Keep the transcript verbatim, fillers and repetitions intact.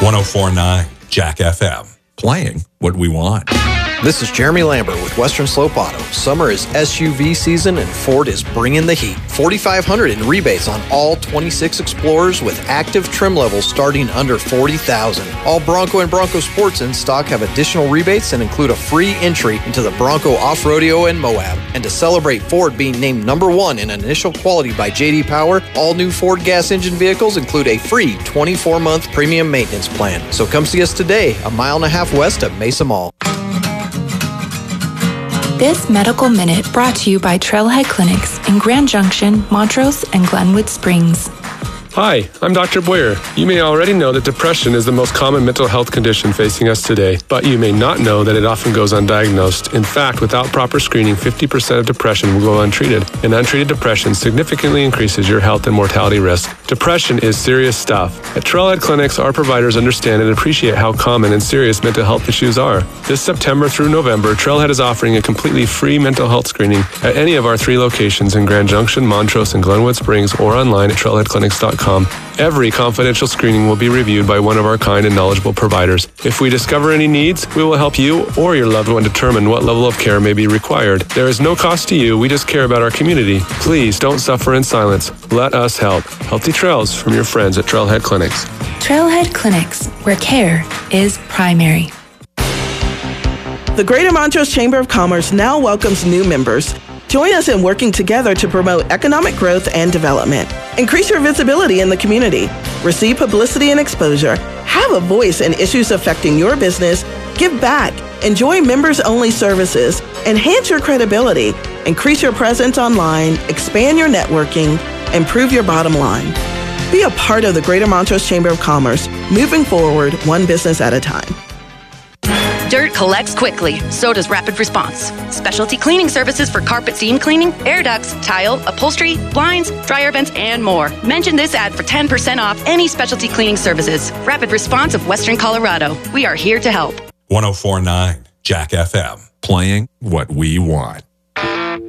one oh four point nine Jack F M, playing what we want. This is Jeremy Lambert with Western Slope Auto. Summer is S U V season and Ford is bringing the heat. forty-five hundred dollars in rebates on all twenty-six Explorers with active trim levels starting under forty thousand dollars. All Bronco and Bronco Sports in stock have additional rebates and include a free entry into the Bronco Off-Rodeo and Moab. And to celebrate Ford being named number one in initial quality by J D Power, all new Ford gas engine vehicles include a free twenty-four month premium maintenance plan. So come see us today, a mile and a half west of Mesa Mall. This Medical Minute brought to you by Trailhead Clinics in Grand Junction, Montrose, and Glenwood Springs. Hi, I'm Doctor Boyer. You may already know that depression is the most common mental health condition facing us today, but you may not know that it often goes undiagnosed. In fact, without proper screening, fifty percent of depression will go untreated, and untreated depression significantly increases your health and mortality risk. Depression is serious stuff. At Trailhead Clinics, our providers understand and appreciate how common and serious mental health issues are. This September through November, Trailhead is offering a completely free mental health screening at any of our three locations in Grand Junction, Montrose, and Glenwood Springs, or online at trailhead clinics dot com. Every confidential screening will be reviewed by one of our kind and knowledgeable providers. If we discover any needs, we will help you or your loved one determine what level of care may be required. There is no cost to you. We just care about our community. Please don't suffer in silence. Let us help. Healthy trails from your friends at Trailhead Clinics. Trailhead Clinics, where care is primary. The Greater Montrose Chamber of Commerce now welcomes new members. Join us in working together to promote economic growth and development. Increase your visibility in the community. Receive publicity and exposure. Have a voice in issues affecting your business. Give back. Enjoy members-only services. Enhance your credibility. Increase your presence online. Expand your networking. Improve your bottom line. Be a part of the Greater Montrose Chamber of Commerce, moving forward one business at a time. Dirt collects quickly, so does Rapid Response. Specialty cleaning services for carpet seam cleaning, air ducts, tile, upholstery, blinds, dryer vents, and more. Mention this ad for ten percent off any specialty cleaning services. Rapid Response of Western Colorado. We are here to help. one oh four point nine Jack F M, playing what we want.